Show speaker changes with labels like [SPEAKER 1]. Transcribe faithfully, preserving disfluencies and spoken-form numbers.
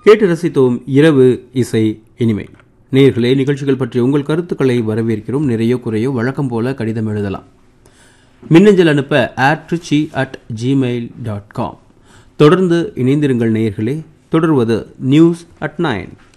[SPEAKER 1] கேட்டு ரசித்தோம் இரவு இசை இனிமை. நேயர்களே, நிகழ்ச்சிகள் பற்றி உங்கள் கருத்துக்களை வரவேற்கிறோம். நிறைய குறையோ வழக்கம் போல கடிதம் எழுதலாம். மின்னஞ்சல் அனுப்ப ஆட்ரிச்சி அட் ஜிமெயில் டாட் காம். தொடர்ந்து இணைந்திருங்கள் நேயர்களே. தொடர்வது நியூஸ் அட் நைன்.